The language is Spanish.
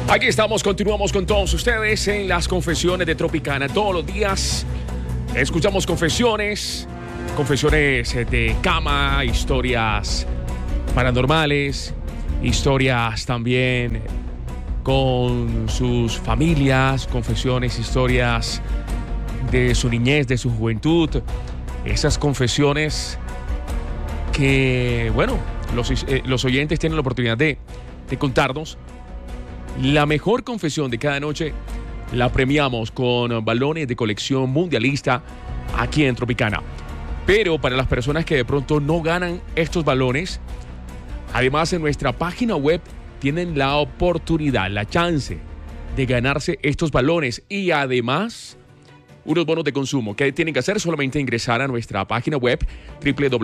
Aquí estamos, continuamos con todos ustedes en las confesiones de Tropicana. Todos los días escuchamos confesiones de cama, historias paranormales, historias también con sus familias, confesiones, historias de su niñez, de su juventud. Esas confesiones que, bueno, los oyentes tienen la oportunidad de contarnos. La mejor confesión de cada noche la premiamos con balones de colección mundialista aquí en Tropicana. Pero para las personas que de pronto no ganan estos balones, además en nuestra página web tienen la oportunidad, la chance de ganarse estos balones y además unos bonos de consumo. ¿Qué tienen que hacer? Solamente ingresar a nuestra página web www